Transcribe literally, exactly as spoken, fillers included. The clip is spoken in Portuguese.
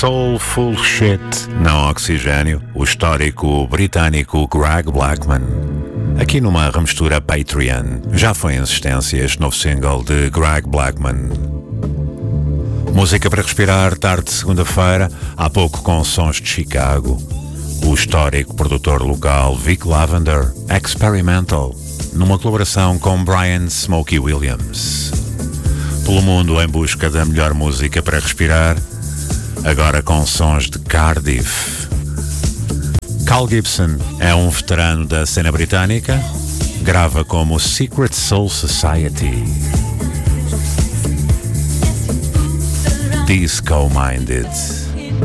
Soulful Shit na Oxigênio, o histórico britânico Greg Blackman. Aqui numa remistura Patreon, já foi em existência este novo single de Greg Blackman. Música para respirar, tarde de segunda-feira, há pouco com sons de Chicago. O histórico produtor local Vic Lavender, Experimental, numa colaboração com Brian Smokey Williams. Pelo mundo em busca da melhor música para respirar, agora com sons de Cardiff. Carl Gibson é um veterano da cena britânica, grava como Secret Soul Society. Disco Minded.